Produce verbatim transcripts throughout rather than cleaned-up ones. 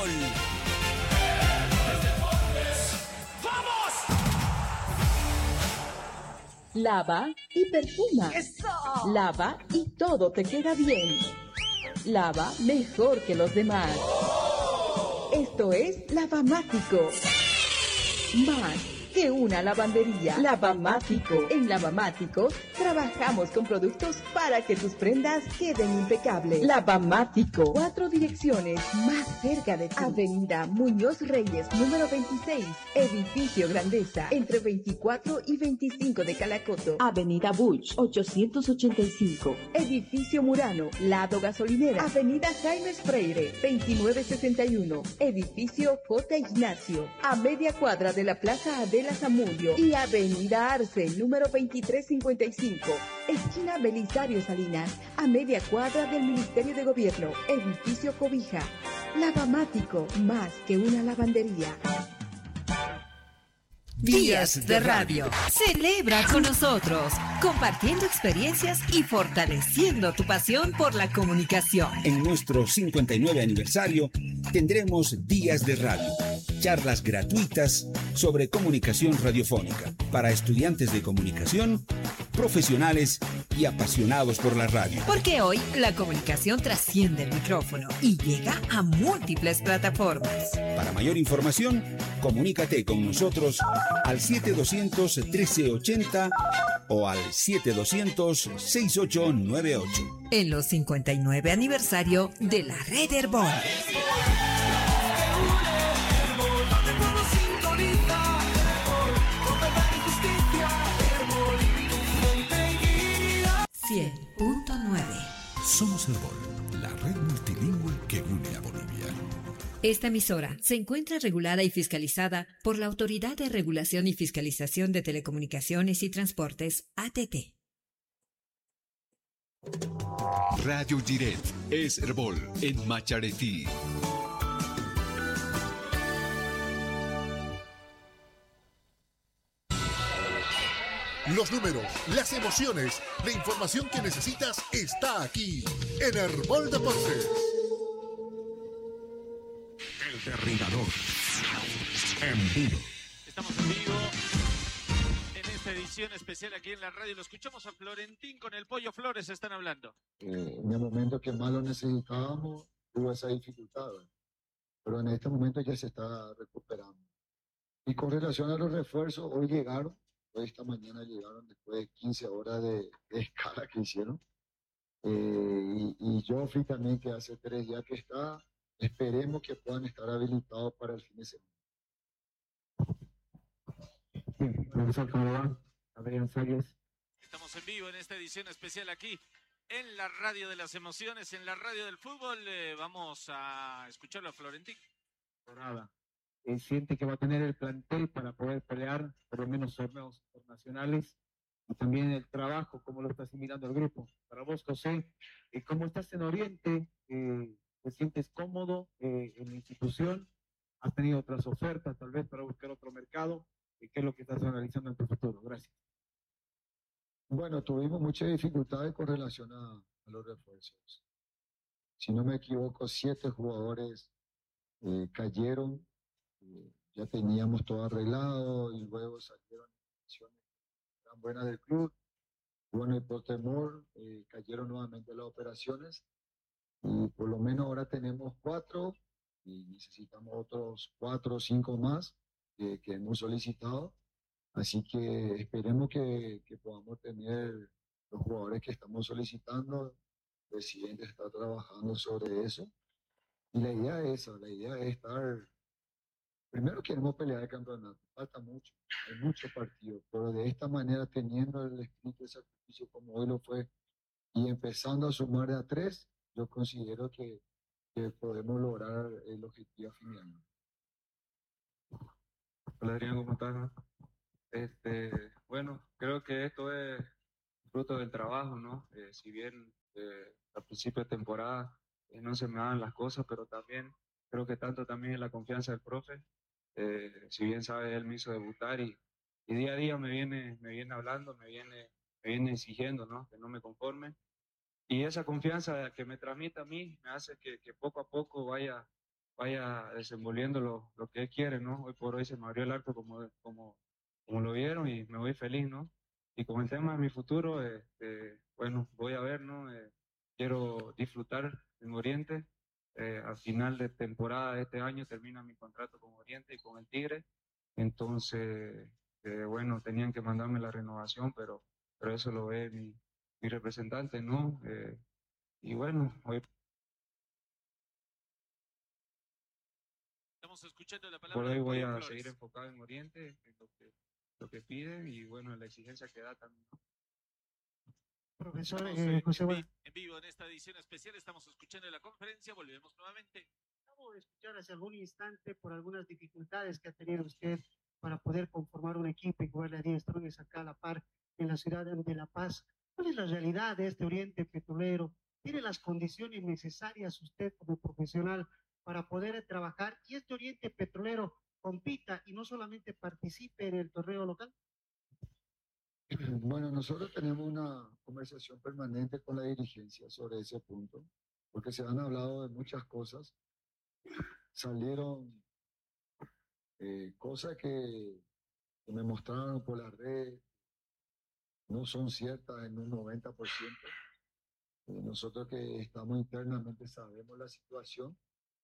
Herbol. Lava y perfuma. ¡Eso! Lava y todo te queda bien. Lava mejor que los demás. Esto es Lavamático. Más que una lavandería. Lavamático. En Lavamático trabajamos con productos para que tus prendas queden impecables. Lavamático. Cuatro direcciones más cerca de ti. Avenida Muñoz Reyes, número veintiséis. Edificio Grandeza, entre veinticuatro y veinticinco de Calacoto. Avenida Buch, ochocientos ochenta y cinco. Edificio Murano, lado gasolinera. Avenida Jaime Freire, veintinueve sesenta y uno. Edificio J. Ignacio, a media cuadra de la Plaza Adela Zamudio. Y Avenida Arce, número veintitrés cincuenta y cinco. Esquina Belisario Salinas, a media cuadra del Ministerio de Gobierno. Edificio Cobija. Lavamático, más que una lavandería. Días de Radio. Celebra con nosotros, compartiendo experiencias y fortaleciendo tu pasión por la comunicación. En nuestro cincuenta y nueve aniversario tendremos Días de Radio, charlas gratuitas sobre comunicación radiofónica para estudiantes de comunicación, profesionales y apasionados por la radio. Porque hoy la comunicación trasciende el micrófono y llega a múltiples plataformas. Para mayor información, comunícate con nosotros al siete doscientos trece ochenta o al siete doscientos sesenta y ocho noventa y ocho. En los cincuenta y nueve aniversario de la Red Herbol. cien punto nueve. Somos Herbol, la red multilingüe que une a Bolivia. Esta emisora se encuentra regulada y fiscalizada por la Autoridad de Regulación y Fiscalización de Telecomunicaciones y Transportes, A T T. Radio Giret es Herbol en Macharetí. Los números, las emociones, la información que necesitas está aquí en Herbol Deportes. El Derribador. En vivo. Estamos en vivo en esta edición especial aquí en la radio. Lo escuchamos a Florentín con el Pollo Flores, están hablando. Eh, en el momento que más lo necesitábamos, tuvo esa dificultad, ¿verdad? Pero en este momento ya se está recuperando. Y con relación a los refuerzos, hoy llegaron, hoy esta mañana llegaron después de quince horas de, de escala que hicieron. Eh, y, y Joffrey también, que hace tres días que está. Esperemos que puedan estar habilitados para el fin de semana. Sí, profesor, ¿cómo va? Adrián Salles. Estamos en vivo en esta edición especial aquí en la radio de las emociones, en la radio del fútbol. Eh, vamos a escucharlo a Florentín. Por nada. Eh, siente que va a tener el plantel para poder pelear por lo menos torneos internacionales y también el trabajo, cómo lo está asimilando el grupo. Para vos, José, eh, ¿cómo estás en Oriente? Eh, ¿Te sientes cómodo eh, en la institución? ¿Has tenido otras ofertas tal vez para buscar otro mercado? ¿Y qué es lo que estás analizando en tu futuro? Gracias. Bueno, tuvimos muchas dificultades con relación a, a los refuerzos. Si no me equivoco, siete jugadores eh, cayeron. Eh, ya teníamos todo arreglado y luego salieron decisiones tan buenas del club. Bueno, y por temor eh, cayeron nuevamente las operaciones. Y por lo menos ahora tenemos cuatro y necesitamos otros cuatro o cinco más eh, que hemos solicitado. Así que esperemos que, que podamos tener los jugadores que estamos solicitando. El presidente está trabajando sobre eso. Y la idea es esa, la idea es estar... Primero queremos pelear el campeonato, falta mucho, hay muchos partidos, pero de esta manera teniendo el espíritu de sacrificio como hoy lo fue y empezando a sumar de a tres, yo considero que, que podemos lograr el objetivo a fin de año. Hola Adrián, ¿cómo estás? Este, bueno, creo que esto es fruto del trabajo, ¿no? Eh, si bien eh, al principio de temporada eh, no se me dan las cosas, pero también creo que tanto también es la confianza del profe. Eh, si bien sabe, él me hizo debutar y, y día a día me viene, me viene hablando, me viene, me viene exigiendo, ¿no? Que no me conforme. Y esa confianza que me transmite a mí me hace que, que poco a poco vaya, vaya desenvolviendo lo, lo que él quiere, ¿no? Hoy por hoy se me abrió el arco como, como, como lo vieron y me voy feliz, ¿no? Y con el tema de mi futuro, este, bueno, voy a ver, ¿no? Eh, quiero disfrutar en Oriente. Eh, al final de temporada de este año termina mi contrato con Oriente y con el Tigre. Entonces, eh, bueno, tenían que mandarme la renovación, pero, pero eso lo ve mi, mi representante, ¿no? Eh, y bueno, hoy Estamos escuchando la palabra por hoy del voy Pollo a Flores. seguir enfocado en Oriente, en lo que, lo que piden y bueno, en la exigencia que da también, ¿no? Profesor Estamos, eh, eh, José, en, bueno, vi- en vivo en esta edición especial, estamos escuchando la conferencia, volvemos nuevamente. acabo de escuchar hace algún instante por algunas dificultades que ha tenido usted para poder conformar un equipo y jugarle a diez trones acá a la par en la ciudad de La Paz. ¿Cuál es la realidad de este Oriente Petrolero? ¿Tiene las condiciones necesarias usted como profesional para poder trabajar y este Oriente Petrolero compita y no solamente participe en el torneo local? Bueno, nosotros tenemos una conversación permanente con la dirigencia sobre ese punto, porque se han hablado de muchas cosas. Salieron eh, cosas que, que me mostraron por las redes, no son ciertas en un noventa por ciento. Eh, nosotros que estamos internamente sabemos la situación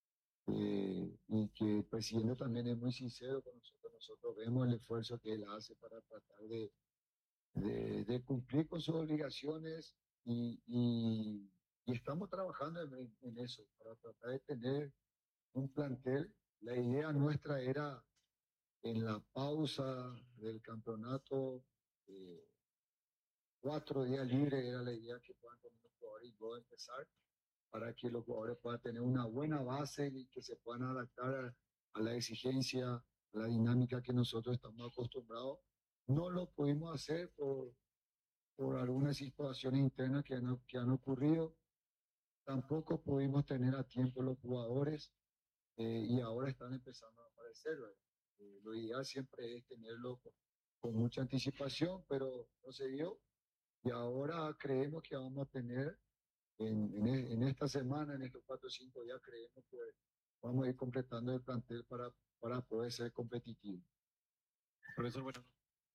eh, y que el presidente también es muy sincero con nosotros. Nosotros vemos el esfuerzo que él hace para tratar de De, de cumplir con sus obligaciones y, y, y estamos trabajando en, en eso, para tratar de tener un plantel. La idea nuestra era en la pausa del campeonato, eh, cuatro días libres era la idea que puedan tener los jugadores y luego empezar para que los jugadores puedan tener una buena base y que se puedan adaptar a, a la exigencia, a la dinámica que nosotros estamos acostumbrados. No lo pudimos hacer por, por algunas situaciones internas que han, que han ocurrido. Tampoco pudimos tener a tiempo los jugadores eh, y ahora están empezando a aparecer. Eh, lo ideal siempre es tenerlo con, con mucha anticipación, pero no se dio. Y ahora creemos que vamos a tener en, en, en esta semana, en estos cuatro o cinco días, creemos que vamos a ir completando el plantel para, para poder ser competitivos. Profesor, bueno,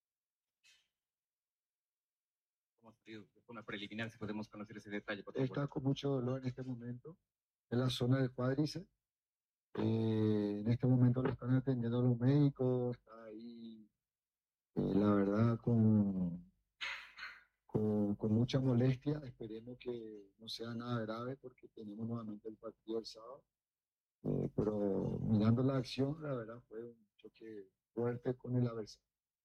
¿cómo ha salido? Una preliminar, si podemos conocer ese detalle, por favor. Está con mucho dolor en este momento, en la zona del cuádriceps. Eh, en este momento lo están atendiendo los médicos, está ahí, eh, la verdad, con, con, con mucha molestia. Esperemos que no sea nada grave porque tenemos nuevamente el partido el sábado. Eh, pero mirando la acción, la verdad fue un choque fuerte con el adversario.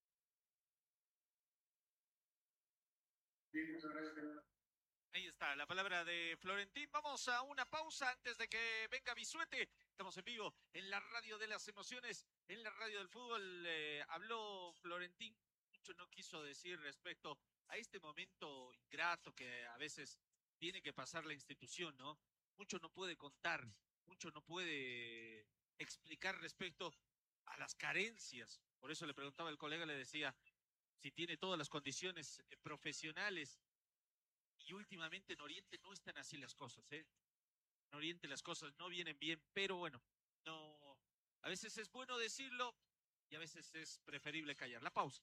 Ahí está la palabra de Florentín. Vamos a una pausa antes de que venga Bisuete. Estamos en vivo en la radio de las emociones, en la radio del fútbol. Eh, habló Florentín, mucho no quiso decir respecto a este momento ingrato que a veces tiene que pasar la institución, ¿no? Mucho no puede contar, mucho no puede explicar respecto a las carencias. Por eso le preguntaba el colega, le decía si tiene todas las condiciones eh, profesionales. Y últimamente en Oriente no están así las cosas, ¿eh? En Oriente las cosas no vienen bien, pero bueno, no. A veces es bueno decirlo y a veces es preferible callar. La pausa.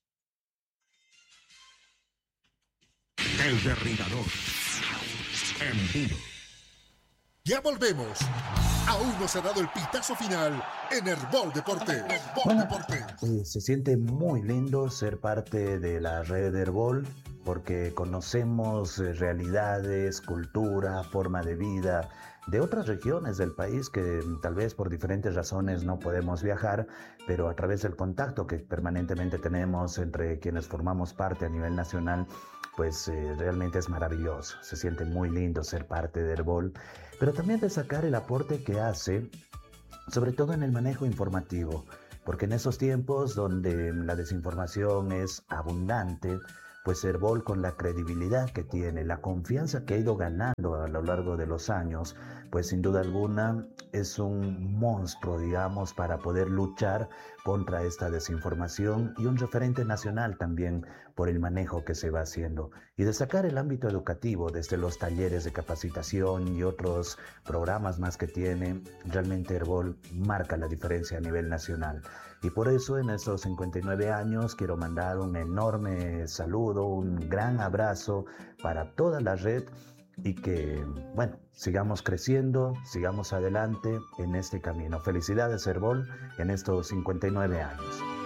El Derribador. En vivo. Ya volvemos. Aún no se ha dado el pitazo final en Herbol Deporte. Herbol Deporte. Eh, se siente muy lindo ser parte de la red de Herbol porque conocemos eh, realidades, cultura, forma de vida de otras regiones del país que tal vez por diferentes razones no podemos viajar, pero a través del contacto que permanentemente tenemos entre quienes formamos parte a nivel nacional, pues eh, realmente es maravilloso. Se siente muy lindo ser parte de Herbol, pero también destacar el aporte que hace, sobre todo en el manejo informativo, porque en esos tiempos donde la desinformación es abundante, pues Herbol, con la credibilidad que tiene, la confianza que ha ido ganando a lo largo de los años, pues sin duda alguna es un monstruo, digamos, para poder luchar contra esta desinformación y un referente nacional también por el manejo que se va haciendo. Y destacar el ámbito educativo desde los talleres de capacitación y otros programas más que tiene, realmente Herbol marca la diferencia a nivel nacional. Y por eso en estos cincuenta y nueve años quiero mandar un enorme saludo, un gran abrazo para toda la red y que, bueno, sigamos creciendo, sigamos adelante en este camino. Felicidades, Herbol, en estos cincuenta y nueve años.